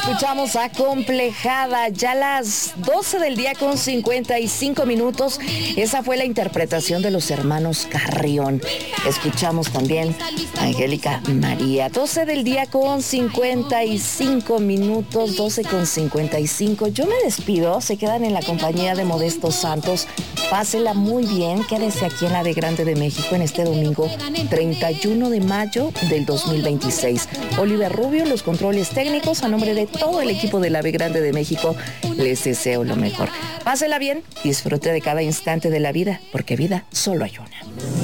Escuchamos Acomplejada, ya las 12 del día con 55 minutos. Esa fue la interpretación de los hermanos Carrión. Escuchamos también a Angélica María. 12 del día con 55 minutos, 12 con 55. Yo me despido, se quedan en la compañía de Modesto Santos. Pásela muy bien, quédese aquí en la de Grande de México en este domingo 31 de mayo del 2026. Oliver Rubio, los controles técnicos, a nombre de todo el equipo de la B Grande de México, les deseo lo mejor. Pásela bien, disfrute de cada instante de la vida, porque vida solo hay una.